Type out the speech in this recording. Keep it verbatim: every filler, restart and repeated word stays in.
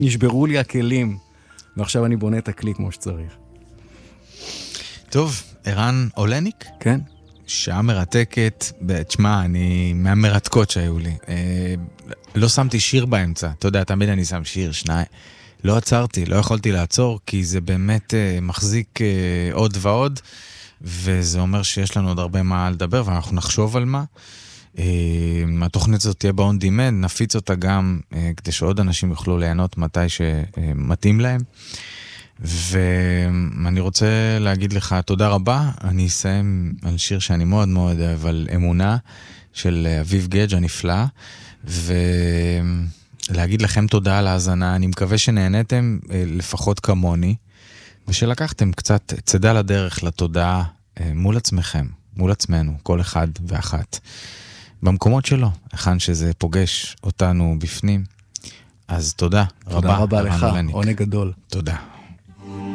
נשברו לי הכלים, ועכשיו אני בונה את הכלי כמו שצריך. טוב, ערן אולניק? כן. שעה מרתקת, תשמע, אני מהמרתקות שהיו לי. אה, לא שמתי שיר באמצע, אתה יודע, תמיד אני שם שיר, שניים. לא עצרתי, לא יכולתי לעצור, כי זה באמת אה, מחזיק אה, עוד ועוד, וזה אומר שיש לנו עוד הרבה מה לדבר, ואנחנו נחשוב על מה. אה, התוכנית הזאת תהיה ב-on demand, נפיץ אותה גם, אה, כדי שעוד אנשים יוכלו ליהנות מתי שמתאים להם. ואני רוצה להגיד לך תודה רבה. אני אסיים על שיר שאני מאוד מאוד אוהב, על אמונה של אביב גדג' הנפלא, ולהגיד לכם תודה על ההאזנה. אני מקווה שנהנתם לפחות כמוני, ושלקחתם קצת צדה לדרך לתודעה מול עצמכם, מול עצמנו, כל אחד ואחת במקומות שלו, היכן שזה פוגש אותנו בפנים. אז תודה, תודה רבה, רבה לך, עונג גדול. תודה.